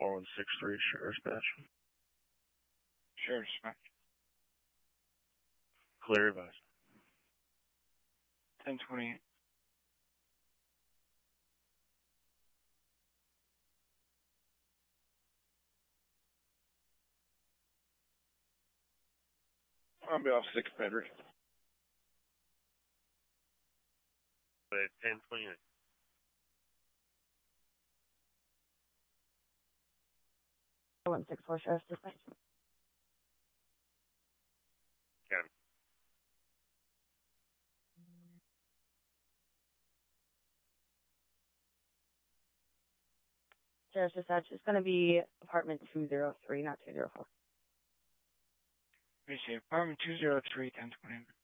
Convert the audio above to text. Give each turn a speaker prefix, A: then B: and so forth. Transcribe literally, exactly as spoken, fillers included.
A: four one six three, Sheriff's Dispatch.
B: Sheriff's Dispatch.
A: Clear advice.
B: ten twenty-eight.
C: I'll be off six, Frederick.
A: ten twenty-eight.
D: one six four, Sheriff's Dispatch.
A: Got it.
D: Sheriff's Dispatch, it's going to be apartment two oh three, not two oh four.
B: We say apartment two oh three, ten twenty.